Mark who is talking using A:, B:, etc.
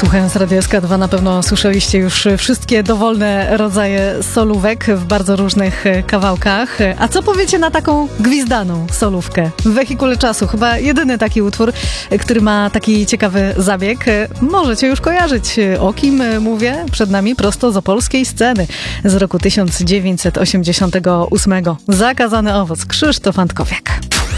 A: Słuchając Radia SK2 na pewno słyszeliście już wszystkie dowolne rodzaje solówek w bardzo różnych kawałkach. A co powiecie na taką gwizdaną solówkę w Wehikule Czasu? Chyba jedyny taki utwór, który ma taki ciekawy zabieg. Możecie już kojarzyć, o kim mówię. Przed nami prosto z opolskiej sceny z roku 1988. Zakazany owoc, Krzysztof Antkowiak.